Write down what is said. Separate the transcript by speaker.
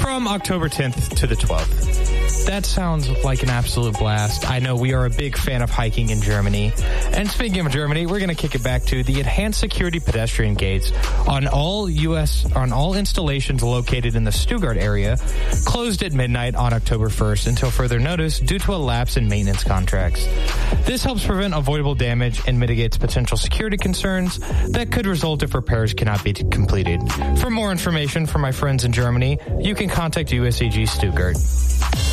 Speaker 1: from October 10th to the 12th. That sounds like an absolute blast. I know we are a big fan of hiking in Germany. And speaking of Germany, we're going to kick it back to the enhanced security pedestrian gates on all installations located in the Stuttgart area, closed at midnight on October 1st until further notice due to a lapse in maintenance contracts. This helps prevent avoidable damage and mitigates potential security concerns that could result if repairs cannot be completed. For more information from my friends in Germany, you can contact USAG Stuttgart.